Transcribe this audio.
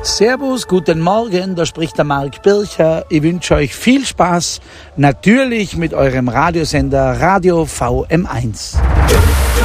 Servus, guten Morgen, da spricht der Marc Bircher. Ich wünsche euch viel Spaß, natürlich mit eurem Radiosender Radio VM1.